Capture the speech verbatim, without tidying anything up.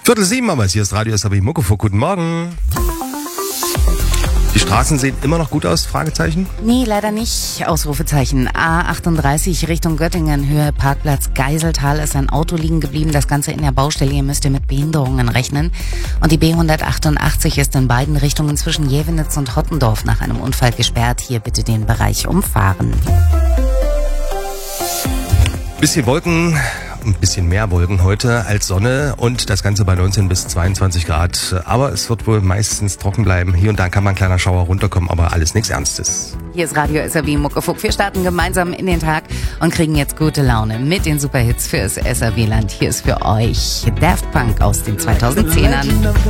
Viertel sieben, aber hier ist Radio S R B Muckefuck. Guten Morgen. Die Straßen sehen immer noch gut aus? Fragezeichen? Nee, leider nicht. Ausrufezeichen. A achtunddreißig Richtung Göttingen, Höhe Parkplatz Geiseltal, ist ein Auto liegen geblieben. Das Ganze in der Baustelle. Ihr müsst ihr mit Behinderungen rechnen. Und die B hundertachtundachtzig ist in beiden Richtungen zwischen Jevenitz und Hottendorf nach einem Unfall gesperrt. Hier bitte den Bereich umfahren. Bisschen Wolken, ein bisschen mehr Wolken heute als Sonne und das Ganze bei neunzehn bis zweiundzwanzig Grad. Aber es wird wohl meistens trocken bleiben. Hier und da kann mal ein kleiner Schauer runterkommen, aber alles nichts Ernstes. Hier ist Radio S R B Muckefuck. Wir starten gemeinsam in den Tag und kriegen jetzt gute Laune mit den Superhits fürs S R B-Land. Hier ist für euch Daft Punk aus den zweitausendzehnern.